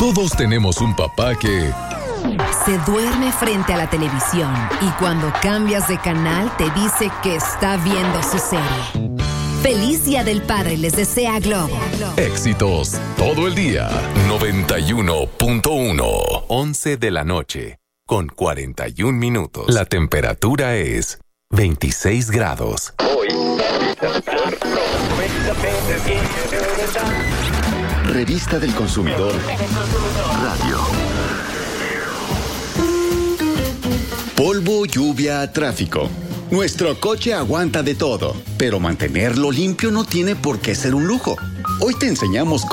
Todos tenemos un papá que se duerme frente a la televisión y cuando cambias de canal te dice que está viendo su serie. Feliz Día del Padre les desea Globo. éxitos todo el día. 91.1. 11 de la noche, con 41 minutos. La temperatura es 26 grados. Revista del Consumidor Radio. Polvo, lluvia, tráfico. Nuestro coche aguanta de todo, pero mantenerlo limpio no tiene por qué ser un lujo. Hoy te enseñamos